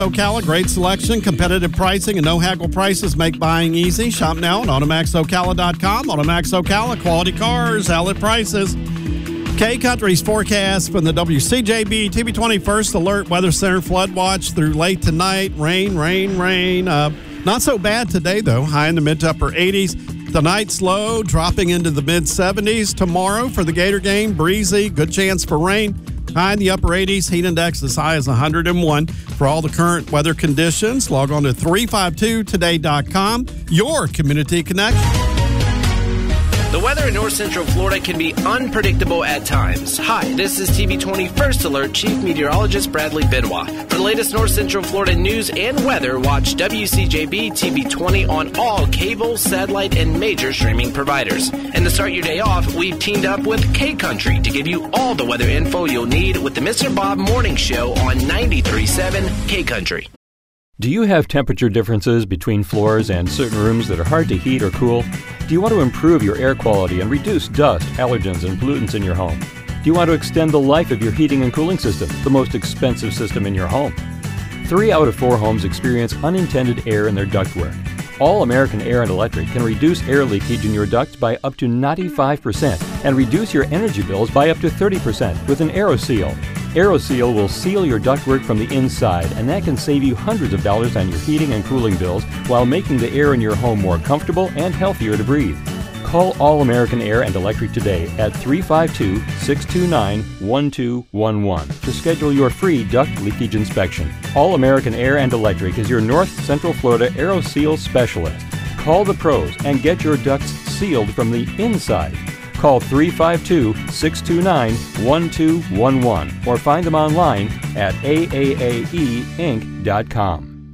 Ocala, great selection, competitive pricing, and no haggle prices make buying easy. Shop now at AutomaxOcala.com. Automax Ocala, quality cars, outlet prices. K-Country's forecast from the WCJB TV20 First Alert Weather Center flood watch through late tonight. Rain. Not so bad today, though. High in the mid to upper 80s. Tonight's low dropping into the mid 70s. Tomorrow for the Gator game, breezy, good chance for rain. High in the upper 80s, heat index as high as 101. For all the current weather conditions, log on to 352today.com, your community connection. The weather in North Central Florida can be unpredictable at times. Hi, this is TV20 First Alert Chief Meteorologist Bradley Benoit. For the latest North Central Florida news and weather, watch WCJB TV20 on all cable, satellite, and major streaming providers. And to start your day off, we've teamed up with K-Country to give you all the weather info you'll need with the Mr. Bob Morning Show on 93.7 K-Country. Do you have temperature differences between floors and certain rooms that are hard to heat or cool? Do you want to improve your air quality and reduce dust, allergens, and pollutants in your home? Do you want to extend the life of your heating and cooling system, the most expensive system in your home? 3 out of 4 homes experience unintended air in their ductwork. All American Air and Electric can reduce air leakage in your ducts by up to 95% and reduce your energy bills by up to 30% with an AeroSeal. AeroSeal will seal your ductwork from the inside, and that can save you hundreds of dollars on your heating and cooling bills while making the air in your home more comfortable and healthier to breathe. Call All American Air and Electric today at 352-629-1211 to schedule your free duct leakage inspection. All American Air and Electric is your North Central Florida AeroSeal specialist. Call the pros and get your ducts sealed from the inside. Call 352-629-1211 or find them online at aaaeinc.com.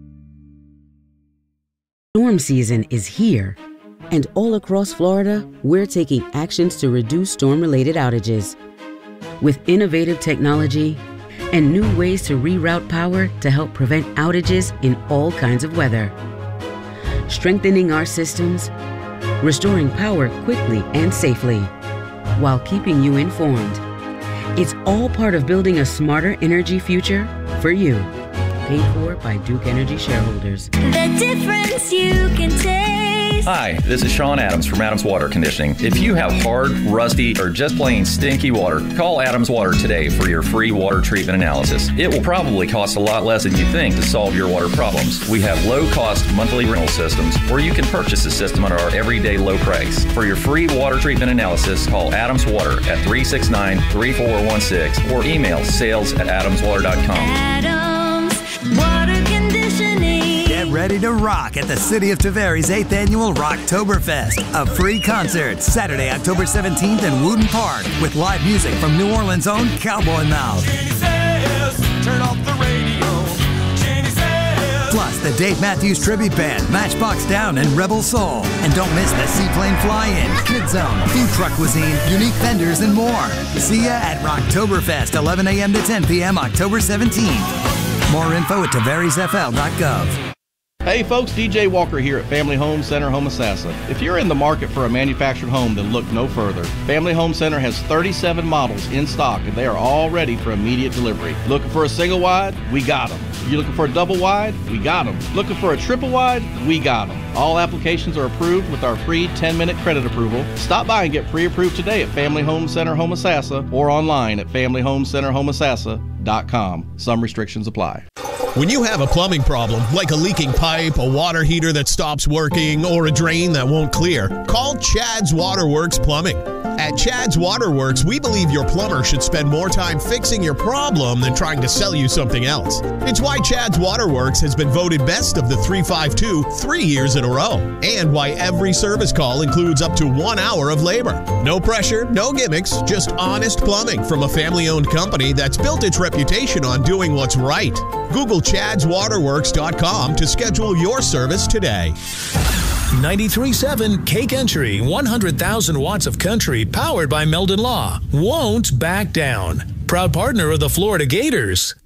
Storm season is here, and all across Florida, we're taking actions to reduce storm-related outages. With innovative technology and new ways to reroute power to help prevent outages in all kinds of weather. Strengthening our systems, restoring power quickly and safely, while keeping you informed. It's all part of building a smarter energy future for you. Paid for by Duke Energy shareholders. The difference you can taste. Hi, this is Sean Adams from Adams Water Conditioning. If you have hard, rusty, or just plain stinky water, call Adams Water today for your free water treatment analysis. It will probably cost a lot less than you think to solve your water problems. We have low-cost monthly rental systems where you can purchase a system at our everyday low price. For your free water treatment analysis, call Adams Water at 369-3416 or email sales@adamswater.com. Adams Water Conditioning. Get ready to rock at the City of Tavares 8th Annual Rocktoberfest. A free concert Saturday, October 17th in Wooten Park with live music from New Orleans' own Cowboy Mouth. Turn off the radio. Plus the Dave Matthews Tribute Band, Matchbox Down, and Rebel Soul. And don't miss the Seaplane Fly-In, Kid Zone, Food Truck Cuisine, Unique Vendors, and more. See ya at Rocktoberfest, 11 a.m. to 10 p.m. October 17th. More info at tavaresfl.gov. Hey folks, DJ Walker here at Family Home Center, Homosassa. If you're in the market for a manufactured home, then look no further. Family Home Center has 37 models in stock, and they are all ready for immediate delivery. Looking for a single wide? We got them. You're looking for a double wide? We got them. Looking for a triple wide? We got them. All applications are approved with our free 10-minute credit approval. Stop by and get pre-approved today at Family Home Center, Homosassa, or online at familyhomecenterhomosassa.com. Some restrictions apply. When you have a plumbing problem, like a leaking pipe, a water heater that stops working, or a drain that won't clear, call Chad's Waterworks Plumbing. At Chad's Waterworks, we believe your plumber should spend more time fixing your problem than trying to sell you something else. It's why Chad's Waterworks has been voted best of the 352 3 years in a row, and why every service call includes up to 1 hour of labor. No pressure, no gimmicks, just honest plumbing from a family-owned company that's built its reputation on doing what's right. Google chadswaterworks.com to schedule your service today. 93.7 K-Country, 100,000 watts of country powered by Meldon Law. Won't back down. Proud partner of the Florida Gators.